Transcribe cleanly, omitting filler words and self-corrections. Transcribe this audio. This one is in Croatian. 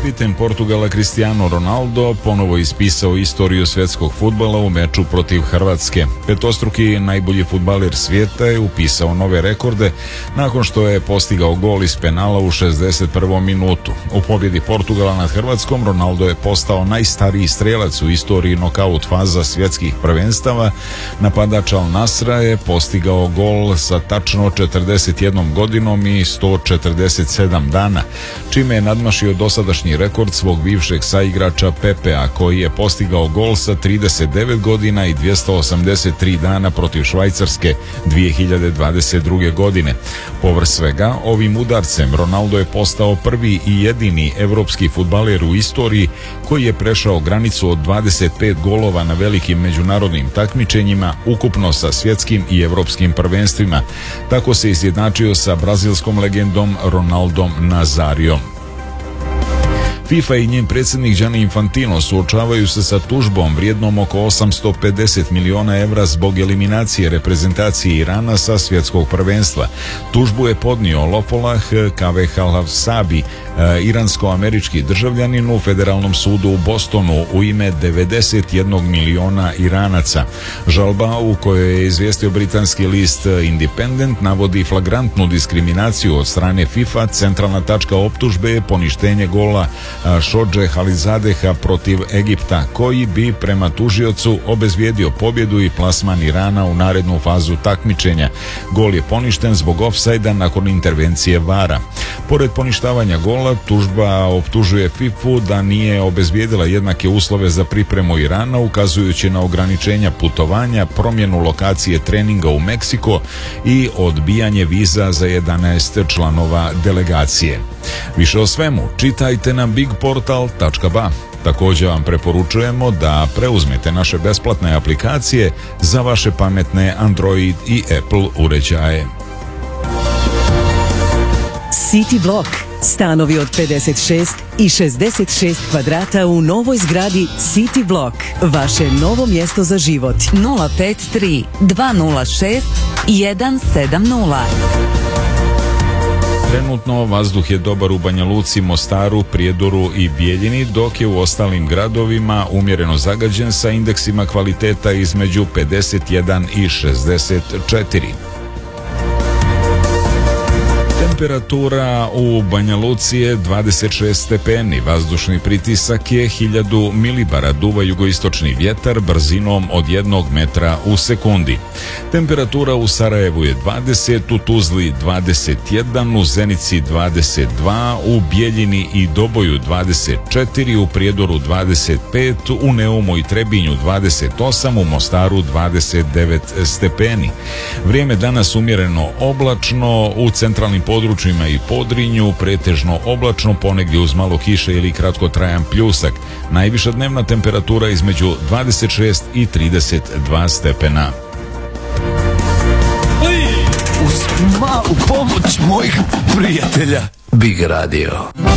Kapiten Portugala Cristiano Ronaldo ponovo ispisao istoriju svjetskog fudbala u meču protiv Hrvatske. Petostruki najbolji fudbaler svijeta je upisao nove rekorde nakon što je postigao gol iz penala u 61. minutu. U pobjedi Portugala nad Hrvatskom Ronaldo je postao najstariji strelac u istoriji nokaut faza svjetskih prvenstava. Napadač Al Nasra je postigao gol sa tačno 41 godinom i 147 dana, čime je nadmašio dosadašnji rekord svog bivšeg saigrača Pepea, koji je postigao gol sa 39 godina i 283 dana protiv Švajcarske 2022. godine. Povrh svega, ovim udarcem Ronaldo je postao prvi i jedini evropski fudbaler u istoriji koji je prešao granicu od 25 golova na velikim međunarodnim takmičenjima, ukupno sa svjetskim i evropskim prvenstvima. Tako se izjednačio sa brazilskom legendom Ronaldom Nazarijom. FIFA i njen predsjednik Gianni Infantino suočavaju se sa tužbom vrijednom oko 850 miliona evra zbog eliminacije reprezentacije Irana sa svjetskog prvenstva. Tužbu je podnio Lopolah Kavehlavsabi, iransko-američki državljanin, u federalnom sudu u Bostonu u ime 91 miliona Iranaca. Žalba, u kojoj je izvijestio britanski list Independent, navodi flagrantnu diskriminaciju od strane FIFA. Centralna tačka optužbe je poništenje gola Šodže Halizadeha protiv Egipta, koji bi prema tužiocu obezvijedio pobjedu i plasman Irana u narednu fazu takmičenja. Gol je poništen zbog ofsajda nakon intervencije VAR-a. Pored poništavanja gola, tužba optužuje FIFA da nije obezvijedila jednake uslove za pripremu Irana, ukazujući na ograničenja putovanja, promjenu lokacije treninga u Meksiko i odbijanje viza za 11 članova delegacije. Više o svemu čitajte na bigportal.ba. Također vam preporučujemo da preuzmete naše besplatne aplikacije za vaše pametne Android i Apple uređaje. City Block. Stanovi od 56 i 66 kvadrata u novoj zgradi City Block. Vaše novo mjesto za život. 053 206 170. Trenutno vazduh je dobar u Banja Luci, Mostaru, Prijedoru i Bijeljini, dok je u ostalim gradovima umjereno zagađen sa indeksima kvaliteta između 51 i 64. Temperatura u Banja Luci je 26 stepeni, vazdušni pritisak je 1000 milibara, duva jugoistočni vjetar brzinom od 1 metra u sekundi. Temperatura u Sarajevu je 20, u Tuzli 21, u Zenici 22, u Bijeljini i Doboju 24, u Prijedoru 25, u Neumu i Trebinju 28, u Mostaru 29 stepeni. Vrijeme danas umjereno oblačno, u centralnim područjima i Podrinju pretežno oblačno, ponegdje uz malo kiše ili kratkotrajan pljusak. Najviša dnevna temperatura između 26 i 32 stepena. Uz malu pomoć mojih prijatelja Big Radio.